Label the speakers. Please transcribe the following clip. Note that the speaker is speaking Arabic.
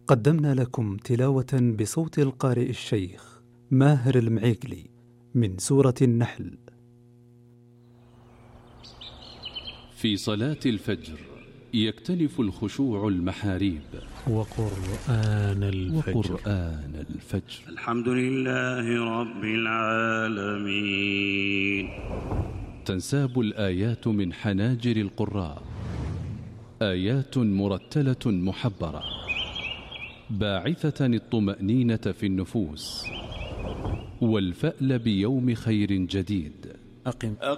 Speaker 1: قدمنا لكم تلاوة بصوت القارئ الشيخ ماهر المعيقلي من سورة النحل.
Speaker 2: في صلاة الفجر يكتنف الخشوع المحاريب
Speaker 3: وقرآن الفجر.
Speaker 4: الحمد لله رب العالمين.
Speaker 2: تنساب الآيات من حناجر القراء، آيات مرتلة محبرة باعثة الطمأنينة في النفوس والفأل بيوم خير جديد.
Speaker 4: أقم